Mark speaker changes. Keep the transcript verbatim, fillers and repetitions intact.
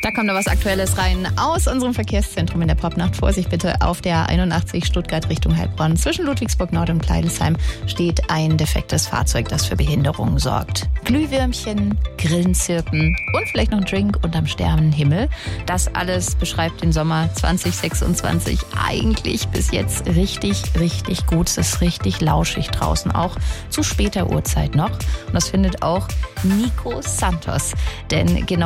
Speaker 1: Da kommt noch was Aktuelles rein aus unserem Verkehrszentrum in der Popnacht. Vorsicht bitte auf der einundachtzig Stuttgart Richtung Heilbronn. Zwischen Ludwigsburg Nord und Kleidesheim steht ein defektes Fahrzeug, das für Behinderungen sorgt. Glühwürmchen, Grillenzirpen und vielleicht noch ein Drink unterm Sternenhimmel. Das alles beschreibt den Sommer zwanzig sechsundzwanzig eigentlich bis jetzt richtig, richtig gut. Es ist richtig lauschig draußen, auch zu später Uhrzeit noch. Und das findet auch Nico Santos. Denn genau